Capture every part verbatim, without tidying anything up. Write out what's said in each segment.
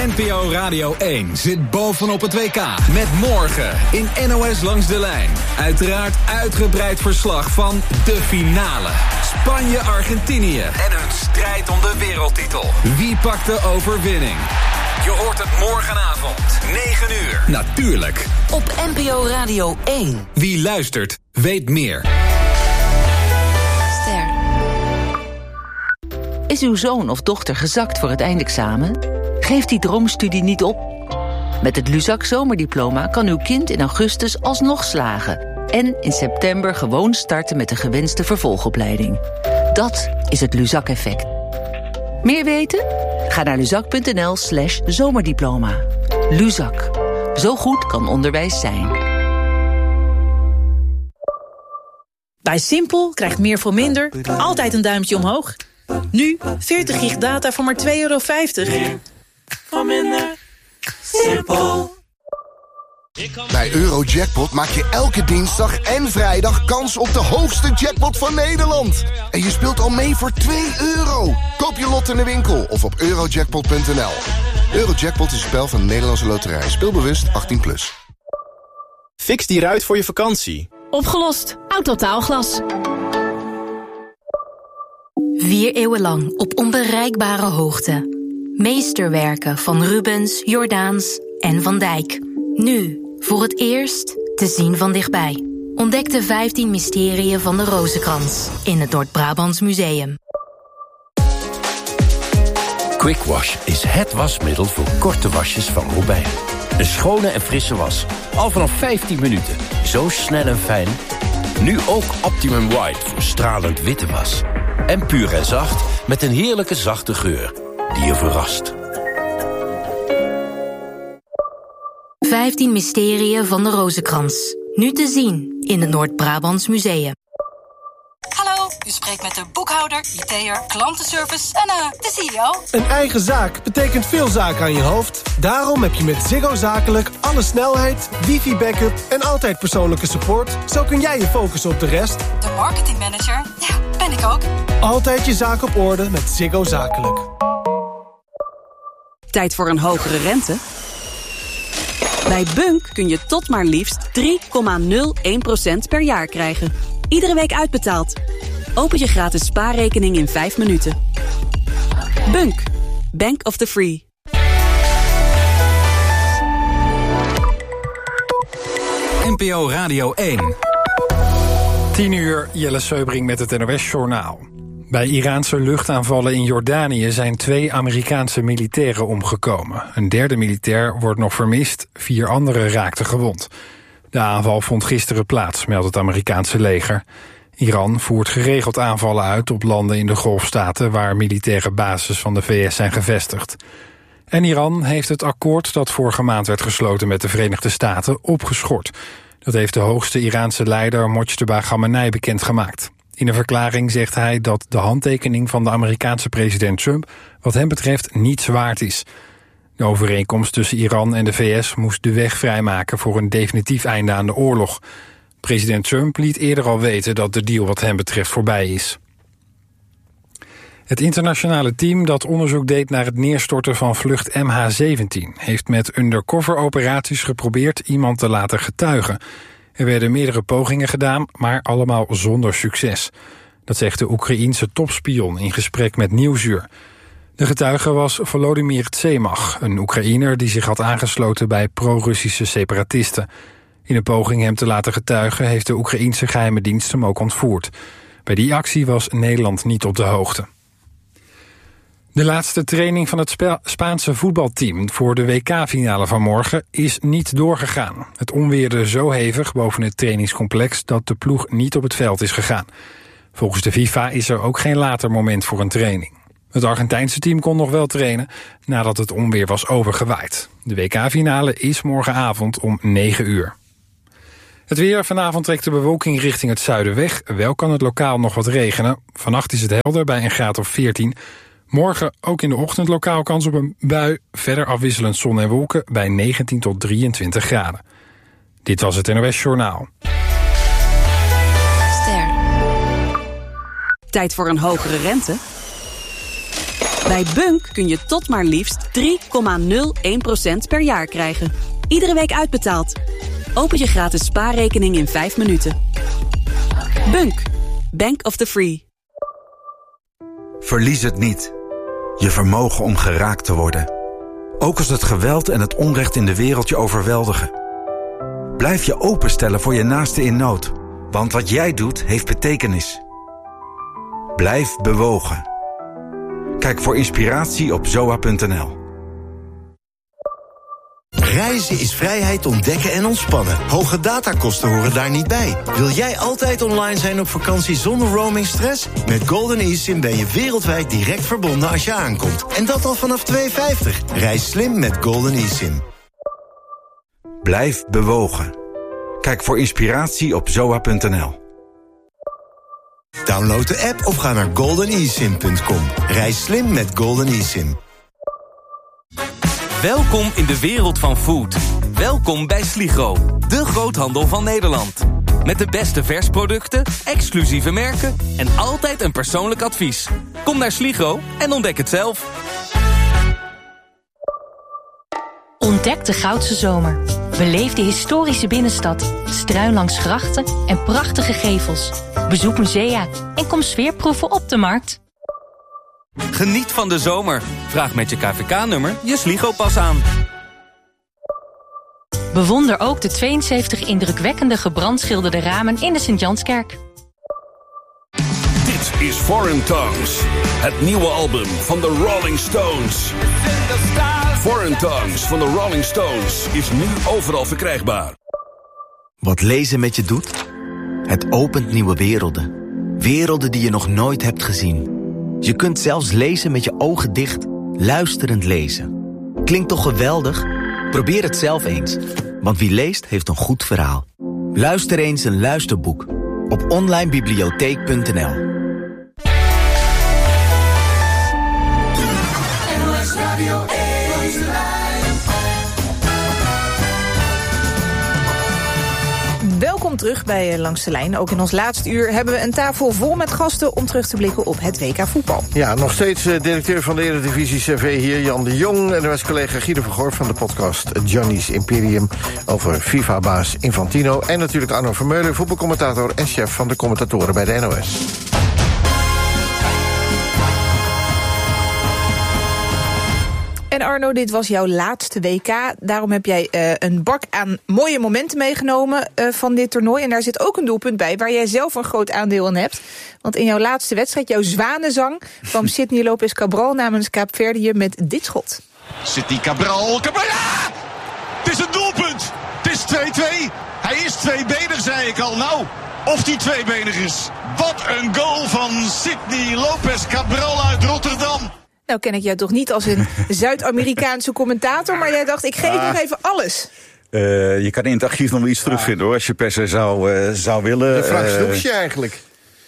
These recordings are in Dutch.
N P O Radio één zit bovenop het W K. Met morgen in N O S Langs de Lijn. Uiteraard uitgebreid verslag van de finale. Spanje-Argentinië en hun strijd om de wereldtitel. Wie pakt de overwinning? Je hoort het morgenavond, negen uur. Natuurlijk. Op N P O Radio één. Wie luistert, weet meer. Ster. Is uw zoon of dochter gezakt voor het eindexamen? Geef die droomstudie niet op. Met het Luzak zomerdiploma kan uw kind in augustus alsnog slagen. En in september gewoon starten met de gewenste vervolgopleiding. Dat is het Luzak-effect. Meer weten? Ga naar luzak.nl slash zomerdiploma. Luzak. Zo goed kan onderwijs zijn. Bij Simpel krijgt meer voor minder altijd een duimpje omhoog. Nu veertig gig data voor maar twee euro vijftig. Meer voor minder. Simpel. Bij Eurojackpot maak je elke dinsdag en vrijdag kans op de hoogste jackpot van Nederland. En je speelt al mee voor twee euro. Koop je lot in de winkel of op eurojackpot punt n l. Eurojackpot is een spel van de Nederlandse Loterij. Speelbewust achttien plus. Fix die ruit voor je vakantie. Opgelost. Autotaalglas. Vier eeuwen lang op onbereikbare hoogte. Meesterwerken van Rubens, Jordaans en Van Dijk. Nu, voor het eerst, te zien van dichtbij. Ontdek de vijftien mysterieën van de Rozenkrans in het Noord-Brabants Museum. Quick Wash is het wasmiddel voor korte wasjes van Robijn. Een schone en frisse was. Al vanaf vijftien minuten. Zo snel en fijn. Nu ook Optimum White voor stralend witte was. En puur en zacht met een heerlijke zachte geur die je verrast. vijftien mysterieën van de Rozenkrans. Nu te zien in het Noord-Brabants Museum. Hallo, u spreekt met de boekhouder, I T'er, klantenservice en uh, de C E O. Een eigen zaak betekent veel zaken aan je hoofd. Daarom heb je met Ziggo Zakelijk alle snelheid, wifi-backup en altijd persoonlijke support. Zo kun jij je focussen op de rest. De marketingmanager, ja, ben ik ook. Altijd je zaak op orde met Ziggo Zakelijk. Tijd voor een hogere rente? Bij Bunk kun je tot maar liefst drie komma nul één procent per jaar krijgen. Iedere week uitbetaald. Open je gratis spaarrekening in vijf minuten. Bunk. Bank of the Free. N P O Radio één. tien uur, Jelle Seubring met het N O S-journaal. Bij Iraanse luchtaanvallen in Jordanië zijn twee Amerikaanse militairen omgekomen. Een derde militair wordt nog vermist, vier anderen raakten gewond. De aanval vond gisteren plaats, meldt het Amerikaanse leger. Iran voert geregeld aanvallen uit op landen in de Golfstaten waar militaire bases van de V S zijn gevestigd. En Iran heeft het akkoord dat vorige maand werd gesloten met de Verenigde Staten opgeschort. Dat heeft de hoogste Iraanse leider Mojtaba Khamenei bekendgemaakt. In een verklaring zegt hij dat de handtekening van de Amerikaanse president Trump wat hem betreft niets waard is. De overeenkomst tussen Iran en de V S moest de weg vrijmaken voor een definitief einde aan de oorlog. President Trump liet eerder al weten dat de deal wat hem betreft voorbij is. Het internationale team dat onderzoek deed naar het neerstorten van vlucht M H zeventien... heeft met undercover operaties geprobeerd iemand te laten getuigen. Er werden meerdere pogingen gedaan, maar allemaal zonder succes. Dat zegt de Oekraïense topspion in gesprek met Nieuwsuur. De getuige was Volodymyr Tsemach, een Oekraïner die zich had aangesloten bij pro-Russische separatisten. In een poging hem te laten getuigen heeft de Oekraïense geheime dienst hem ook ontvoerd. Bij die actie was Nederland niet op de hoogte. De laatste training van het Spa- Spaanse voetbalteam voor de W K-finale van morgen is niet doorgegaan. Het onweerde zo hevig boven het trainingscomplex dat de ploeg niet op het veld is gegaan. Volgens de FIFA is er ook geen later moment voor een training. Het Argentijnse team kon nog wel trainen nadat het onweer was overgewaaid. De W K-finale is morgenavond om negen uur. Het weer. Vanavond trekt de bewolking richting het zuiden weg. Wel kan het lokaal nog wat regenen. Vannacht is het helder bij een graad of veertien. Morgen ook in de ochtend lokaal kans op een bui. Verder afwisselend zon en wolken bij negentien tot drieëntwintig graden. Dit was het N O S Journaal. Ster. Tijd voor een hogere rente? Bij Bunk kun je tot maar liefst drie komma nul één procent per jaar krijgen. Iedere week uitbetaald. Open je gratis spaarrekening in vijf minuten. Bunk. Bank of the Free. Verlies het niet. Je vermogen om geraakt te worden. Ook als het geweld en het onrecht in de wereld je overweldigen. Blijf je openstellen voor je naaste in nood. Want wat jij doet, heeft betekenis. Blijf bewogen. Kijk voor inspiratie op zoa punt n l. Reizen is vrijheid ontdekken en ontspannen. Hoge datakosten horen daar niet bij. Wil jij altijd online zijn op vakantie zonder roaming stress? Met Golden eSIM ben je wereldwijd direct verbonden als je aankomt. En dat al vanaf twee euro vijftig. Reis slim met Golden eSIM. Blijf bewogen. Kijk voor inspiratie op zoa punt n l. Download de app of ga naar golden e sim punt com. Reis slim met Golden eSIM. Welkom in de wereld van food. Welkom bij Sligro, de groothandel van Nederland. Met de beste versproducten, exclusieve merken en altijd een persoonlijk advies. Kom naar Sligro en ontdek het zelf. Ontdek de Goudse Zomer. Beleef de historische binnenstad, struin langs grachten en prachtige gevels. Bezoek musea en kom sfeerproeven op de markt. Geniet van de zomer. Vraag met je K V K-nummer je Sligo-pas aan. Bewonder ook de tweeënzeventig indrukwekkende gebrandschilderde ramen in de Sint-Janskerk. Dit is Foreign Tongues, het nieuwe album van de Rolling Stones. Foreign Tongues van de Rolling Stones is nu overal verkrijgbaar. Wat lezen met je doet? Het opent nieuwe werelden. Werelden die je nog nooit hebt gezien. Je kunt zelfs lezen met je ogen dicht, luisterend lezen. Klinkt toch geweldig? Probeer het zelf eens. Want wie leest, heeft een goed verhaal. Luister eens een luisterboek op online bibliotheek punt n l. Welkom terug bij Langs de Lijn. Ook in ons laatste uur hebben we een tafel vol met gasten om terug te blikken op het W K voetbal. Ja, nog steeds uh, directeur van de Eredivisie C V hier, Jan de Jong. En er was collega Guido van Gorp van de podcast Johnny's Imperium over FIFA-baas Infantino. En natuurlijk Arno Vermeulen, voetbalcommentator en chef van de commentatoren bij de N O S. En Arno, dit was jouw laatste W K. Daarom heb jij uh, een bak aan mooie momenten meegenomen uh, van dit toernooi. En daar zit ook een doelpunt bij waar jij zelf een groot aandeel aan hebt. Want in jouw laatste wedstrijd, jouw zwanenzang, kwam Sidney Lopez Cabral namens Kaapverdië met dit schot. Sidney Cabral, Cabral! Ja! Het is een doelpunt! Het is twee twee. Hij is tweebenig, zei ik al. Nou, of die tweebenig is. Wat een goal van Sidney Lopez Cabral uit Rotterdam. Nou ken ik jou toch niet als een Zuid-Amerikaanse commentator, maar jij dacht, ik geef ah. nog even alles. Uh, je kan in het archief nog wel iets terugvinden, hoor, als je per se zou, uh, zou willen. De vraag Snoeksje uh, eigenlijk.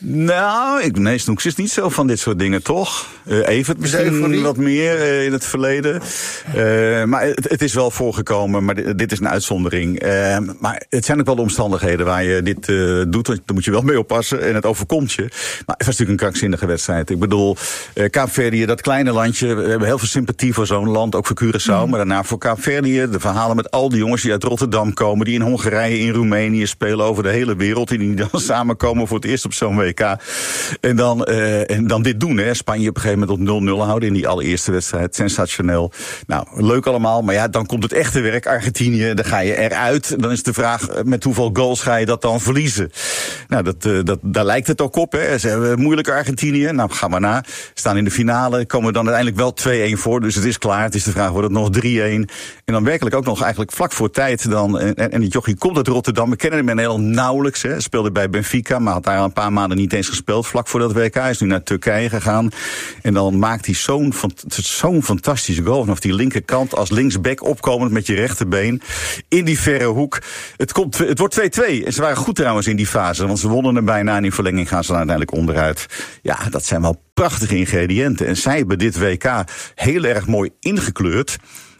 Nou, ik, nee, Snoeks is niet zo van dit soort dingen, toch? Uh, Evert misschien wat meer uh, in het verleden. Uh, maar het, het is wel voorgekomen, maar dit, dit is een uitzondering. Uh, maar het zijn ook wel de omstandigheden waar je dit uh, doet. Daar moet je wel mee oppassen en het overkomt je. Maar het was natuurlijk een krankzinnige wedstrijd. Ik bedoel, uh, Kaapverdië, dat kleine landje. We hebben heel veel sympathie voor zo'n land, ook voor Curaçao. Mm. Maar daarna voor Kaapverdië. De verhalen met al die jongens die uit Rotterdam komen, die in Hongarije, in Roemenië spelen over de hele wereld. En die dan samenkomen voor het eerst op zo'n W K. En dan, uh, en dan dit doen, hè. Spanje op een gegeven moment op nul nul houden in die allereerste wedstrijd. Sensationeel. Nou, leuk allemaal. Maar ja, dan komt het echte werk. Argentinië, dan ga je eruit. Dan is de vraag, met hoeveel goals ga je dat dan verliezen? Nou, dat, uh, dat, daar lijkt het ook op, hè. Ze hebben moeilijke Argentinië. Nou, ga maar na. Staan in de finale. Komen we dan uiteindelijk wel twee-een voor. Dus het is klaar. Het is de vraag, wordt het nog drie-een? En dan werkelijk ook nog eigenlijk vlak voor tijd. Dan, en, en die jochie komt uit Rotterdam. We kennen hem in Nederland nauwelijks, hè. Speelde bij Benfica, maar had daar een paar maanden niet eens gespeeld. Vlak voor dat W K is nu naar Turkije gegaan. En dan maakt hij zo'n, zo'n fantastische goal. Vanaf die linkerkant als linksback opkomend met je rechterbeen. In die verre hoek. Het, komt, het wordt twee-twee. En ze waren goed trouwens in die fase. Want ze wonnen er bijna. En in verlenging gaan ze dan uiteindelijk onderuit. Ja, dat zijn wel prachtige ingrediënten. En zij hebben dit W K heel erg mooi ingekleurd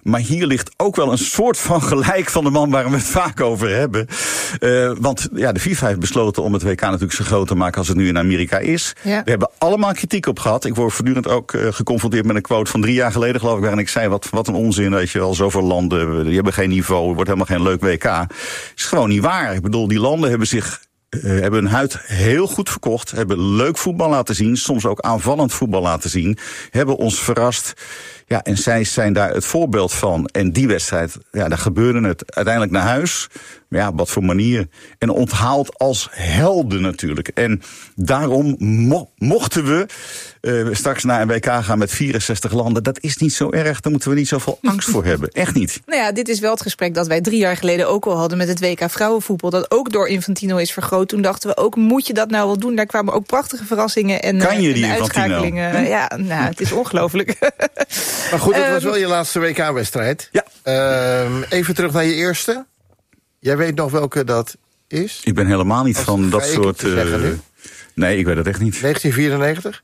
Maar hier ligt ook wel een soort van gelijk van de man waar we het vaak over hebben. Uh, want ja, de FIFA heeft besloten om het W K natuurlijk zo groot te maken als het nu in Amerika is. Ja. We hebben allemaal kritiek op gehad. Ik word voortdurend ook uh, geconfronteerd met een quote van drie jaar geleden, geloof ik, waarin ik zei, wat, wat een onzin, weet je wel, zoveel landen, die hebben geen niveau, het wordt helemaal geen leuk W K. Is gewoon niet waar. Ik bedoel, die landen hebben zich Uh, hebben hun huid heel goed verkocht, hebben leuk voetbal laten zien, soms ook aanvallend voetbal laten zien, hebben ons verrast. Ja, en zij zijn daar het voorbeeld van. En die wedstrijd, ja, daar gebeurde het uiteindelijk naar huis. Maar ja, wat voor manier. En onthaald als helden natuurlijk. En daarom mo- mochten we uh, straks naar een W K gaan met vierenzestig landen. Dat is niet zo erg, daar moeten we niet zoveel angst voor hebben. Echt niet. Nou ja, dit is wel het gesprek dat wij drie jaar geleden ook al hadden met het W K vrouwenvoetbal. Dat ook door Infantino is vergroot. Toen dachten we ook, moet je dat nou wel doen? Daar kwamen ook prachtige verrassingen en, kan je die en uitschakelingen. Hm? Ja, nou, het is ongelooflijk. Maar goed, het was wel je laatste W K-wedstrijd. Ja. Uh, even terug naar je eerste. Jij weet nog welke dat is? Ik ben helemaal niet Als van dat soort... Uh, nee, ik weet het echt niet. negentien vierennegentig?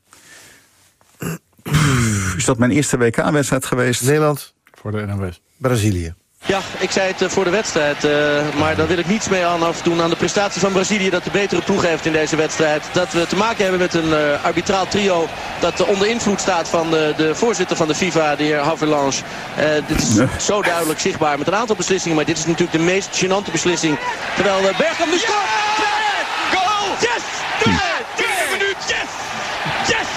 Is dat mijn eerste W K-wedstrijd geweest? Nederland. Voor de N O S. Brazilië. Ja, ik zei het voor de wedstrijd, uh, maar daar wil ik niets mee aan afdoen aan de prestatie van Brazilië dat de betere ploeg heeft in deze wedstrijd. Dat we te maken hebben met een uh, arbitraal trio dat uh, onder invloed staat van de, de voorzitter van de FIFA, de heer Havelange. Uh, dit is nee. zo duidelijk zichtbaar met een aantal beslissingen, maar dit is natuurlijk de meest gênante beslissing. Terwijl uh, Bergkamp nu scoort! Ja! Goal! Yes! Derde minuut! Yes! Yes!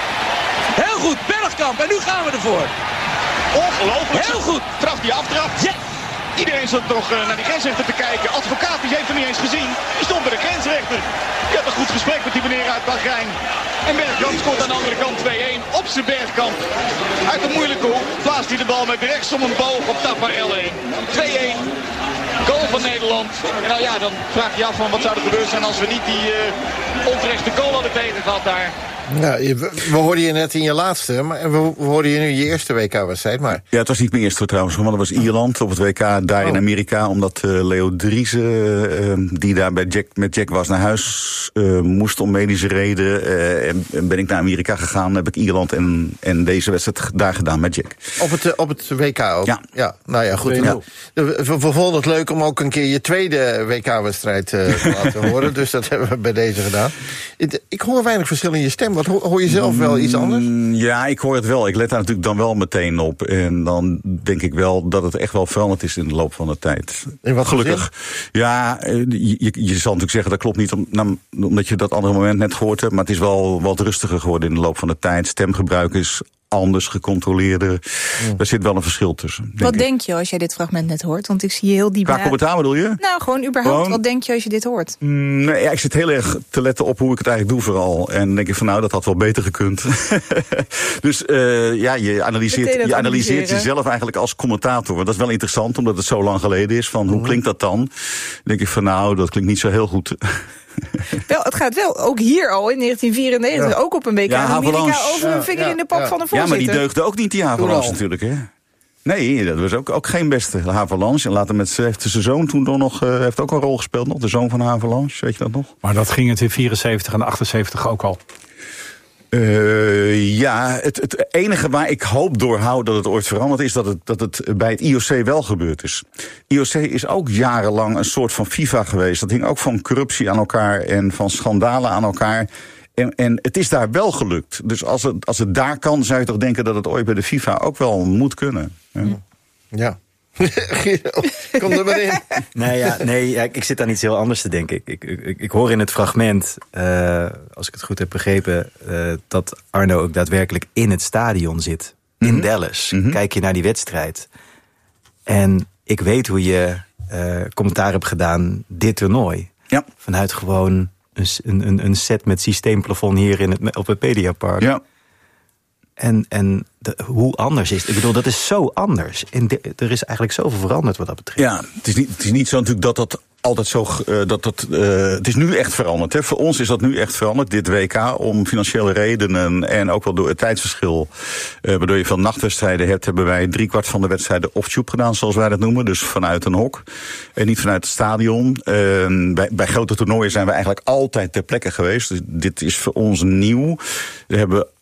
Heel goed, Bergkamp, en nu gaan we ervoor. Ongelooflijk. Heel goed. Traf die aftrap. Ja. Iedereen zat nog uh, naar die grensrechter te kijken. Advocaat, die heeft hem niet eens gezien. Die stond bij de grensrechter. Die had een goed gesprek met die meneer uit Bahrein. En Bergkamp scoort aan de andere kant twee-een op zijn Bergkamp. Uit een moeilijke hoek plaatst hij de bal met rechts om een boog op Tafarel heen. twee-een. Goal van Nederland. En nou ja, dan vraag je je af van wat zou er gebeurd zijn als we niet die uh, onterechte goal hadden tegen gehad daar. Ja, we, we hoorden je net in je laatste, maar we, we hoorden je nu in je eerste W K-wedstrijd. Maar... Ja, het was niet mijn eerste trouwens, want het was Ierland op het W K daar oh. in Amerika. Omdat uh, Leo Driesen, uh, die daar bij Jack, met Jack was, naar huis uh, moest om medische reden. Uh, en, en ben ik naar Amerika gegaan, heb ik Ierland en, en deze wedstrijd daar gedaan met Jack. Op het, uh, op het W K ook? Ja. ja nou ja, goed. Ja. We, we vonden het leuk om ook een keer je tweede W K-wedstrijd uh, te laten horen. Dus dat hebben we bij deze gedaan. Ik, ik hoor weinig verschil in je stem. Wat hoor je zelf wel iets anders? Ja, ik hoor het wel. Ik let daar natuurlijk dan wel meteen op. En dan denk ik wel dat het echt wel veranderd is in de loop van de tijd. En wat gelukkig. Ja, je, je, je zal natuurlijk zeggen dat klopt niet om, nou, omdat je dat andere moment net gehoord hebt. Maar het is wel wat rustiger geworden in de loop van de tijd. Stemgebruik is anders, gecontroleerder. Ja. Daar zit wel een verschil tussen. Denk wat ik. denk je als jij dit fragment net hoort? Want ik zie je heel diep... Qua commentaar bedoel je? Nou, gewoon überhaupt. Gewoon, wat denk je als je dit hoort? Mm, nee, ja, ik zit heel erg te letten op hoe ik het eigenlijk doe vooral. En dan denk ik van nou, dat had wel beter gekund. Dus uh, ja, je analyseert, je analyseert jezelf eigenlijk als commentator. Want dat is wel interessant, omdat het zo lang geleden is. Van hoe mm. klinkt dat dan? Dan denk ik van nou, dat klinkt niet zo heel goed. Wel, het gaat wel, ook hier al in negentien vierennegentig, ja. ook op een W K ja, in Amerika over ja, een vinger ja, in de pap ja. van een voorzitter. Ja, maar die deugde ook niet, die Havelange natuurlijk, hè? Nee, dat was ook, ook geen beste Havelange. En later met heeft zijn zoon toen nog, nog uh, heeft ook een rol gespeeld, nog de zoon van Havelange, weet je dat nog? Maar dat ging het in vierenzeventig en achtenzeventig ook al. Uh, ja, het, het enige waar ik hoop doorhoud dat het ooit verandert is dat het, dat het bij het I O C wel gebeurd is. I O C is ook jarenlang een soort van FIFA geweest. Dat hing ook van corruptie aan elkaar en van schandalen aan elkaar. En, en het is daar wel gelukt. Dus als het, als het daar kan, zou je toch denken dat het ooit bij de FIFA ook wel moet kunnen. Ja. Ja. Kom er maar in. Nee, ja, nee ja, ik zit daar niet heel anders te denken. Ik, ik, ik, ik hoor in het fragment, uh, als ik het goed heb begrepen, uh, dat Arno ook daadwerkelijk in het stadion zit. Mm-hmm. In Dallas. Mm-hmm. Kijk je naar die wedstrijd. En ik weet hoe je uh, commentaar hebt gedaan, dit toernooi. Ja. Vanuit gewoon een, een, een set met systeemplafond hier in het, op het Mediapark. Ja. En, en de, hoe anders is het? Ik bedoel, dat is zo anders. En de, er is eigenlijk zoveel veranderd wat dat betreft. Ja, het is niet, het is niet zo natuurlijk dat dat altijd zo... Uh, dat dat, uh, het is nu echt veranderd. Hè. Voor ons is dat nu echt veranderd, dit W K, om financiële redenen en ook wel door het tijdsverschil. Uh, waardoor je veel nachtwedstrijden hebt, hebben wij driekwart van de wedstrijden off-tube gedaan, zoals wij dat noemen. Dus vanuit een hok en niet vanuit het stadion. Uh, bij, bij grote toernooien zijn we eigenlijk altijd ter plekke geweest. Dus dit is voor ons nieuw. We hebben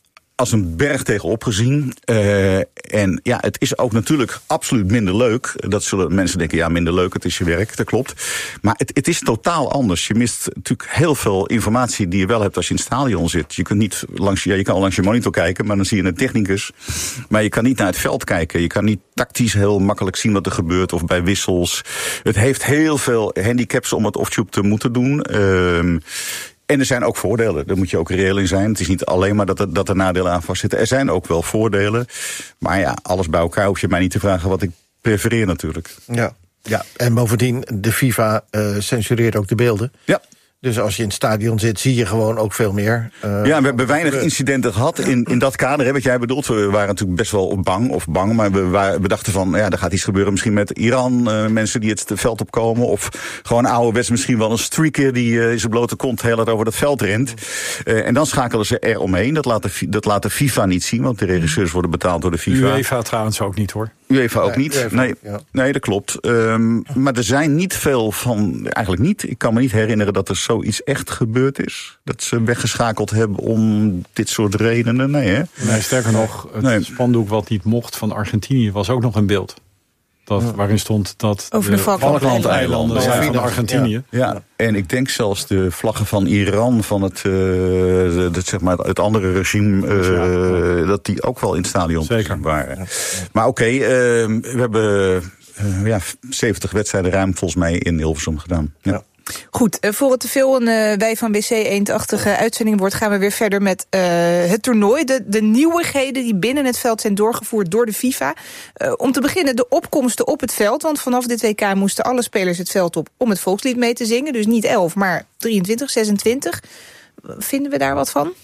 als een berg tegenop gezien. Uh, en ja, het is ook natuurlijk absoluut minder leuk. Dat zullen mensen denken, ja, minder leuk, het is je werk, dat klopt. Maar het, het is totaal anders. Je mist natuurlijk heel veel informatie die je wel hebt als je in het stadion zit. Je kunt niet langs, ja, je kan langs je monitor kijken, maar dan zie je een technicus. Maar je kan niet naar het veld kijken. Je kan niet tactisch heel makkelijk zien wat er gebeurt of bij wissels. Het heeft heel veel handicaps om het off-tube te moeten doen. Uh, En er zijn ook voordelen, daar moet je ook reëel in zijn. Het is niet alleen maar dat er, dat er nadelen aan vastzitten. Er zijn ook wel voordelen. Maar ja, alles bij elkaar hoef je mij niet te vragen wat ik prefereer natuurlijk. Ja, ja. En bovendien, de FIFA uh, censureert ook de beelden. Ja. Dus als je in het stadion zit, zie je gewoon ook veel meer. Uh, ja, we hebben weinig incidenten gehad in, in dat kader, hè, wat jij bedoelt. We waren natuurlijk best wel bang, of bang, maar we, waren, we dachten van, ja, er gaat iets gebeuren misschien met Iran. Uh, mensen die het veld opkomen, of gewoon ouderwets misschien wel een streaker die uh, in zijn blote kont heel hard over het veld rent. Uh, en dan schakelen ze er omheen. Dat laat, de, dat laat de FIFA niet zien, want de regisseurs worden betaald door de FIFA. UEFA trouwens ook niet, hoor. UEFA ook nee, niet. UEFA, nee, ja. nee, dat klopt. Um, maar er zijn niet veel van, eigenlijk niet. Ik kan me niet herinneren dat er zoiets echt gebeurd is. Dat ze weggeschakeld hebben om dit soort redenen. Nee, hè? Nee, sterker nog, het nee. spandoek wat niet mocht van Argentinië was ook nog in beeld. Dat, ja. Waarin stond dat over de, de Falklandeilanden ja. zijn van Argentinië. Ja. ja, en ik denk zelfs de vlaggen van Iran, van het, uh, de, de, zeg maar het andere regime, uh, ja. dat die ook wel in het stadion waren. Ja. Maar oké, okay, uh, we hebben uh, ja, zeventig wedstrijden ruim volgens mij in Hilversum gedaan. Ja. Ja. Goed, voor het te veel een uh, wij van B C eendachtige uitzending wordt, gaan we weer verder met uh, het toernooi. De, de nieuwigheden die binnen het veld zijn doorgevoerd door de FIFA. Uh, om te beginnen de opkomsten op het veld. Want vanaf dit W K moesten alle spelers het veld op om het volkslied mee te zingen. Dus niet elf, maar drieëntwintig, zesentwintig. Vinden we daar wat van?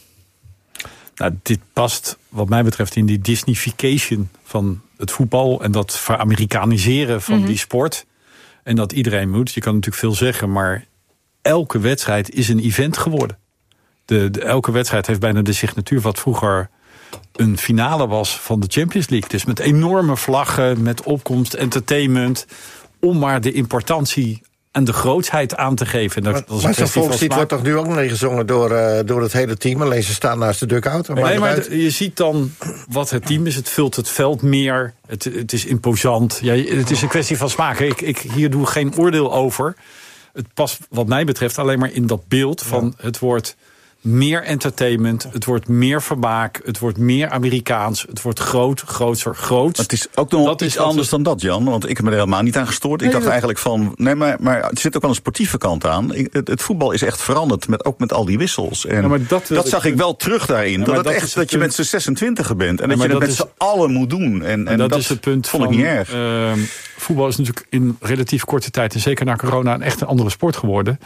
Nou, dit past wat mij betreft in die Disneyfication van het voetbal. En dat veramerikaniseren van mm-hmm. die sport. En dat iedereen moet. Je kan natuurlijk veel zeggen, maar elke wedstrijd is een event geworden. De, de, elke wedstrijd heeft bijna de signatuur wat vroeger een finale was van de Champions League. Dus met enorme vlaggen, met opkomst, entertainment. Om maar de importantie en de grootsheid aan te geven. Dat, maar dat maar zo'n volkslied wordt toch nu ook meegezongen door, uh, door het hele team? Alleen ze staan naast de dugout. Nee, nee, maar de, je ziet dan wat het team is. Het vult het veld meer. Het, het is imposant. Ja, het is een kwestie van smaak. Ik, ik hier doe geen oordeel over. Het past wat mij betreft alleen maar in dat beeld van ja. het wordt meer entertainment, het wordt meer vermaak, het wordt meer Amerikaans, het wordt groot, grootser, groots. Het is ook nog dat iets is anders dan dat, Jan, want ik heb me er helemaal niet aan gestoord. Nee, ik dacht dat... eigenlijk van, nee, maar, maar er zit ook wel een sportieve kant aan. Het, het voetbal is echt veranderd, met, ook met al die wissels. En ja, maar dat, dat zag ik wel terug daarin. Ja, dat, het dat, echt, dat je met z'n zesentwintigen bent en ja, dat je het met is... z'n allen moet doen. En, en dat, dat is het punt vond van, ik niet erg. Uh, voetbal is natuurlijk in relatief korte tijd, en zeker na corona, een echt een andere sport geworden.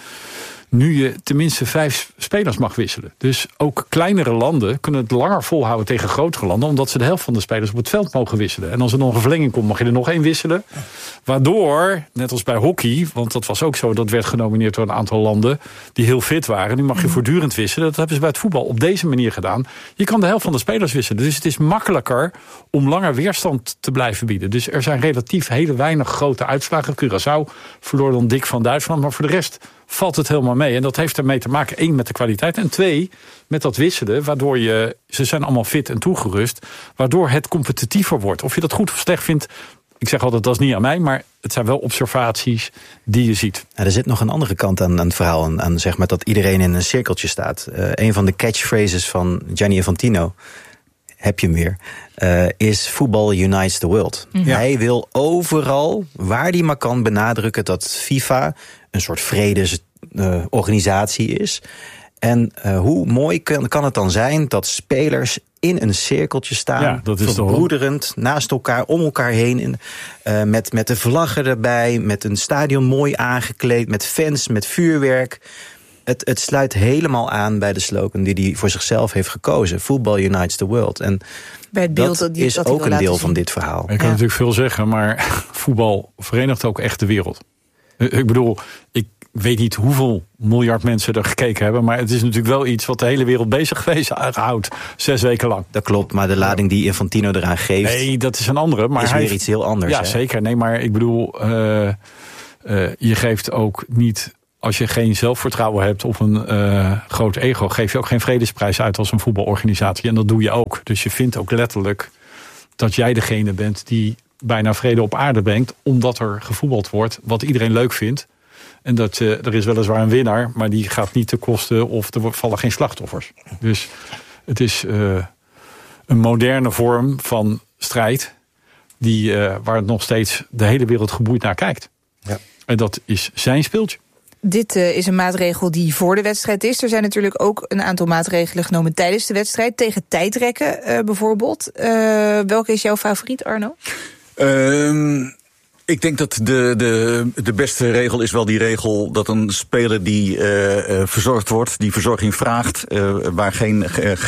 Nu je tenminste vijf spelers mag wisselen. Dus ook kleinere landen kunnen het langer volhouden tegen grotere landen, omdat ze de helft van de spelers op het veld mogen wisselen. En als er nog een verlenging komt, mag je er nog één wisselen. Waardoor, net als bij hockey, want dat was ook zo, dat werd genomineerd door een aantal landen die heel fit waren. Nu mag je voortdurend wisselen. Dat hebben ze bij het voetbal op deze manier gedaan. Je kan de helft van de spelers wisselen. Dus het is makkelijker om langer weerstand te blijven bieden. Dus er zijn relatief hele weinig grote uitslagen. Curaçao verloor dan dik van Duitsland, maar voor de rest valt het helemaal mee. En dat heeft ermee te maken, één, met de kwaliteit. En twee, met dat wisselen, waardoor je, ze zijn allemaal fit en toegerust, waardoor het competitiever wordt. Of je dat goed of slecht vindt, ik zeg altijd, dat is niet aan mij, maar het zijn wel observaties die je ziet. Ja, er zit nog een andere kant aan, aan het verhaal, aan, aan zeg maar dat iedereen in een cirkeltje staat. Uh, een van de catchphrases van Gianni Infantino, heb je hem weer, uh, is Football unites the world. Ja. Hij wil overal, waar hij maar kan, benadrukken dat FIFA een soort vredesorganisatie uh, is. En uh, hoe mooi kan, kan het dan zijn dat spelers in een cirkeltje staan, ja, dat is verbroederend, naast elkaar, om elkaar heen, in, uh, met, met de vlaggen erbij, met een stadion mooi aangekleed, met fans, met vuurwerk. Het, het sluit helemaal aan bij de slogan die hij voor zichzelf heeft gekozen. Football unites the world. En bij het beeld dat die, is dat ook een deel van dit verhaal. Ik kan ja. natuurlijk veel zeggen, maar voetbal verenigt ook echt de wereld. Ik bedoel, ik weet niet hoeveel miljard mensen er gekeken hebben, maar het is natuurlijk wel iets wat de hele wereld bezig geweest houdt, zes weken lang. Dat klopt, maar de lading die Infantino eraan geeft, nee, dat is een andere. Maar is hij weer heeft, iets heel anders. Ja, hè? zeker. Nee, maar ik bedoel, uh, uh, je geeft ook niet als je geen zelfvertrouwen hebt of een uh, groot ego, geef je ook geen vredesprijs uit als een voetbalorganisatie. En dat doe je ook. Dus je vindt ook letterlijk dat jij degene bent die bijna vrede op aarde brengt, omdat er gevoetbald wordt, wat iedereen leuk vindt. En dat uh, er is weliswaar een winnaar, maar die gaat niet ten koste of er vallen geen slachtoffers. Dus het is uh, een moderne vorm van strijd die, uh, waar het nog steeds de hele wereld geboeid naar kijkt. Ja. En dat is zijn speeltje. Dit uh, is een maatregel die voor de wedstrijd is. Er zijn natuurlijk ook een aantal maatregelen genomen tijdens de wedstrijd. Tegen tijdrekken uh, bijvoorbeeld. Uh, welke is jouw favoriet, Arno? Um... Ik denk dat de, de, de beste regel is wel die regel dat een speler die uh, uh, verzorgd wordt, die verzorging vraagt, uh, waar geen, uh,